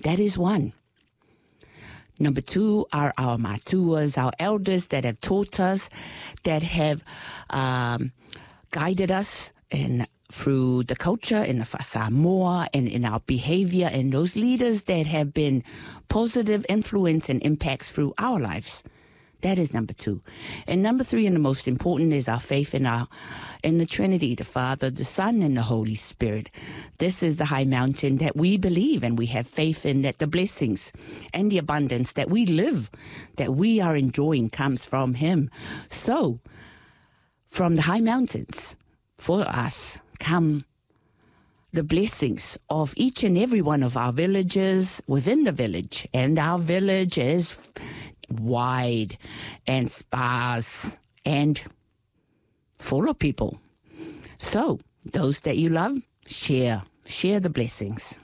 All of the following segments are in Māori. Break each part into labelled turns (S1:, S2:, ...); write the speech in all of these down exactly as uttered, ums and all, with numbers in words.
S1: That is one. Number two are our matuas, our elders that have taught us, that have um, guided us in through the culture in the Samoa and in our behavior, and those leaders that have been positive influence and impacts through our lives. That is number two. And number three, and the most important, is our faith in our in the Trinity, the Father, the Son, and the Holy Spirit. This is the high mountain that we believe and we have faith in, that the blessings and the abundance that we live, that we are enjoying, comes from Him. So, from the high mountains, for us, come the blessings of each and every one of our villages within the village. And our village is wide and sparse and full of people. So, those that you love, share. Share the blessings.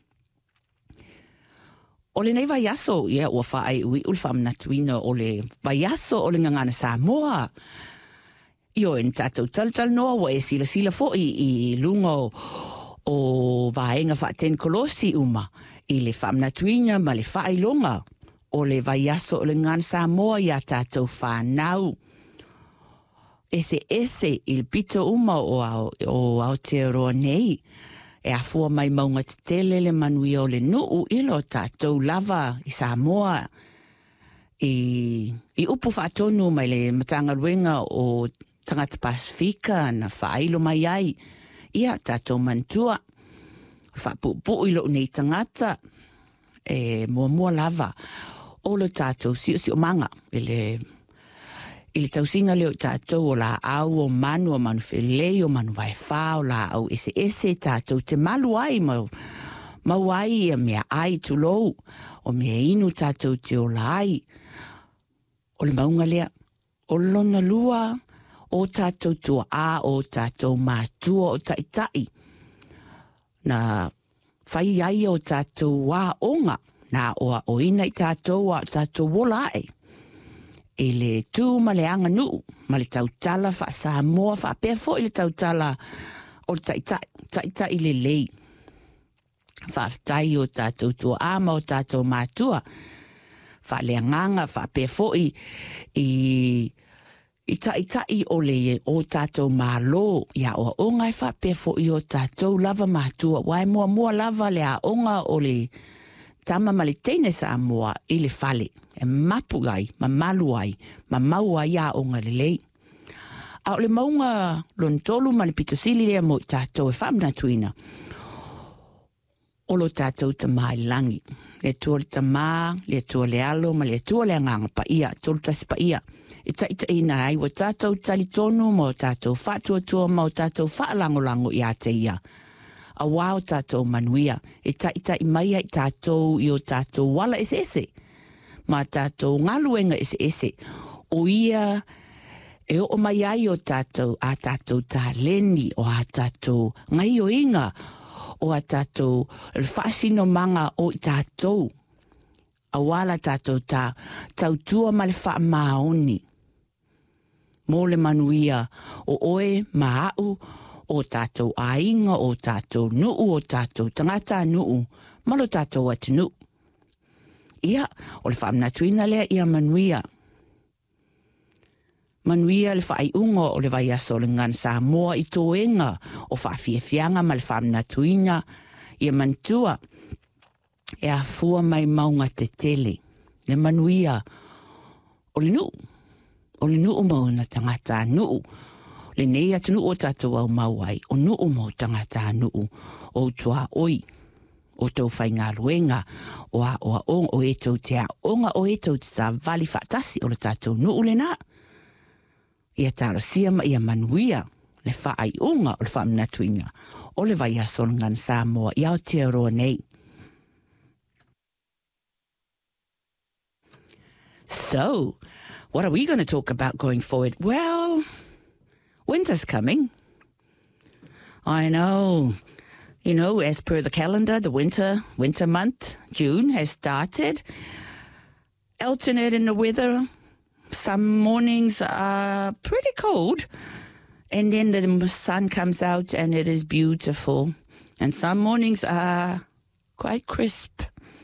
S1: Ole nei vaiaso, ia, ua whaai ui ulfam natuina ole vaiaso ole ngangana Samoa. Io en tatou taltal noa wa e sila sila fo'i i lungo o vaenga whaaten kolosi uma i le whamnatuina ma le whailonga o le vaiaso o le ngana Samoa ia tatou whanau. Ese ese il pito uma o au, o Aotearoa nei e afua mai maunga te tele le manui o le nuu ilo tatou lava i Samoa i, i upu whaatonu mai le matanga luenga o tangata Pasifika na whailo mai ai. Ia tātou mantua. Whapupu ilo nei tangata e mua mua lava. O le tātou sio sio manga. Ile, ile tausinga leo tātou o la au o manu o manu whelei o manu vai whao la au ese ese tātou te malu ai mau. Mau ai e mea ai tu lou. O mea inu tātou te o la ai. O le maunga lea. O lona lua. O tātou tua a, o tātou mātua, o taitai. Na whai ai o tātou wā onga, na oa o ina i tātou a tātou wolae. E le tū ma le anga nuu, ma le tautala wha Samoa, wha pēr fo i le tautala o taitai, taitai le lei. Wha tai o tātou tua a ma o tātou mātua. Wha le anganga, wha pēr fo i i I tai tai o le o tātou mālo, ia o onga e whapefo i o tātou lava mātua. Wai mua mua lava le a onga o le tama ma le teine Samoa i le whale. E mapu ai, ma malu ai, ma mau ai a onga le lei. A o le maunga lontolu ma le pitosili lea mo tātou e whamnatuina. O lo tātou ta mai langi. Le tua le tamā, le tua le alo, ma le tua le anganga pa ia, tolu tasi pa ia. E taita ina ai wa tātou talitonu mo tātou whātua tua mo tātou whaalangolango i a te ia. A wāo tātou manuia. E taita i mai ai tātou i o tātou wala ese ese. Ma tātou ngaluenga ese ese. O ia e o mai ai o tātou a tātou tā leni o a tātou ngai o inga. O a tātou whaasino manga o i tātou. A wala tātou tā tautua ma le wha maoni. Mō le manuia o oe maau o tātou ainga o tātou nuu o tātou tangata nuu malo tātou atu nuu. Ia, o le whaamnatuina lea ia manuia. Manuia le whaaiunga o le vaiaso o le ngana Samoa i tōenga o whaafiafianga ma le whaamnatuina ia mantua. E a fua mai maunga te tele. Le manuia o le nuu. O le nuu mau na tangata nuu. Le nei atu nuu o tātou au mauai. O nuu mau tangata nuu. O tua oi. O tau whai ngā ruenga. O a o a onga o e tau te a onga o e tau te tā vali whaatasi o le tātou nuu le nā. Ia tāro siama ia manuia. Le whaai unga o le whaamnatuina. O le vai aso ngana Samoa. I Aotearoa nei. So, what are we going to talk about going forward? Well, winter's coming. I know. You know, as per the calendar, the winter winter month, June, has started. Alternate in the weather. Some mornings are pretty cold. And then the sun comes out and it is beautiful. And some mornings are quite crisp.